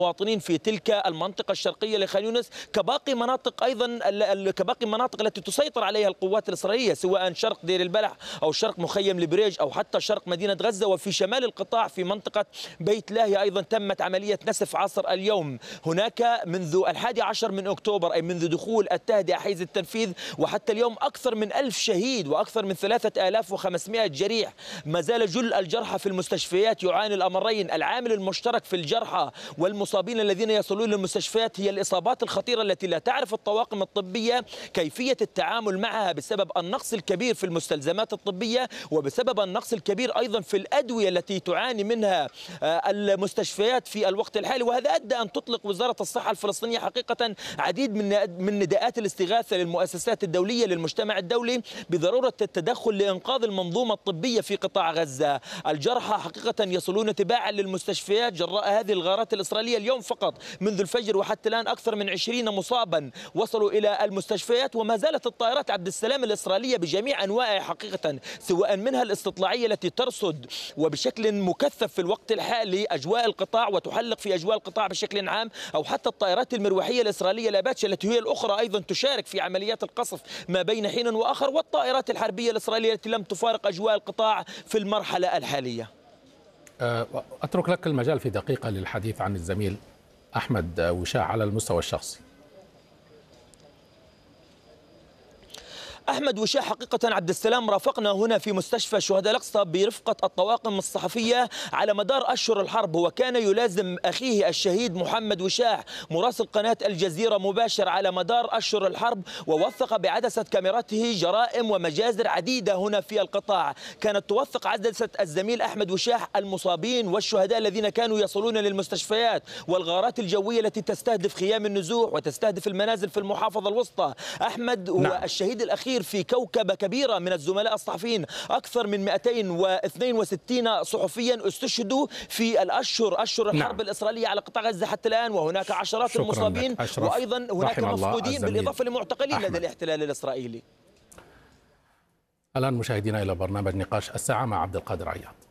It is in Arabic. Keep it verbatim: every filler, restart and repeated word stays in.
المواطنين في تلك المنطقة الشرقية لخان يونس كباقي مناطق أيضا كباقي المناطق التي تسيطر عليها القوات الإسرائيلية، سواء شرق دير البلح أو شرق مخيم البريج أو حتى شرق مدينة غزة. وفي شمال القطاع في منطقة بيت لاهيا أيضا تمت عملية نسف عصر اليوم. هناك منذ الحادي عشر من أكتوبر، أي منذ دخول التهدئة حيز التنفيذ، وحتى اليوم أكثر من ألف شهيد وأكثر من ثلاثة آلاف وخمسمائة جريح. ما زال جل الجرحى في المستشفيات يعاني الأمرين. العامل المشترك في الجرحى والمصابين الذين يصلون للمستشفيات هي الإصابات الخطيرة التي لا تعرف الطواقم الطبية كيفية التعامل معها بسبب النقص الكبير في المستلزمات الطبية، وبسبب النقص الكبير أيضا في الأدوية التي تعاني منها المستشفيات في الوقت الحالي. وهذا أدى أن تطلق وزارة الصحة الفلسطينية حقيقة عديد من من نداءات الاستغاثة للمؤسسات الدولية للمجتمع الدولي بضرورة التدخل لإنقاذ المنظومة الطبية في قطاع غزة. الجرحى حقيقة يصلون تباعا للمستشفيات جراء هذه الغارات الإسرائيلية. اليوم فقط منذ الفجر وحتى الآن أكثر من عشرين مصابا وصلوا إلى المستشفيات. وما زالت الطائرات عبد السلام الإسرائيلية بجميع أنواعها حقيقة، سواء منها الاستطلاعية التي ترصد وبشكل مكثف في الوقت الحالي أجواء القطاع وتحلق في أجواء القطاع بشكل عام، أو حتى الطائرات المروحية الإسرائيلية لاباتشا التي هي الأخرى أيضا تشارك في عمليات القصف ما بين حين وآخر، والطائرات الحربية الإسرائيلية التي لم تفارق أجواء القطاع في المرحلة الحالية. أترك لك المجال في دقيقة للحديث عن الزميل أحمد وشاع على المستوى الشخصي. أحمد وشاع حقيقة عبد السلام رافقنا هنا في مستشفى شهداء الأقصى برفقة الطواقم الصحفية على مدار أشهر الحرب. هو كان يلازم أخيه الشهيد محمد وشاع مراسل قناة الجزيرة مباشر على مدار أشهر الحرب، ووثق بعدسة كاميرته جرائم ومجازر عديدة هنا في القطاع. كانت توثق عدسة الزميل أحمد وشاع المصابين والشهداء الذين كانوا يصلون للمستشفيات، والغارات الجوية التي تستهدف خيام النزوح وتستهدف المنازل في المحافظة الوسطى. أحمد هو نعم. الشهيد الأخير في كوكبة كبيرة من الزملاء الصحفيين. أكثر من مئتين واثنين وستين صحفيا استشهدوا في الأشهر أشهر الحرب نعم. الإسرائيلية على قطاع غزة حتى الآن، وهناك عشرات المصابين وأيضا هناك مفقودين بالإضافة لمعتقلين لدى الاحتلال الإسرائيلي. الآن مشاهدينا إلى برنامج نقاش الساعة مع عبد القادر عياض.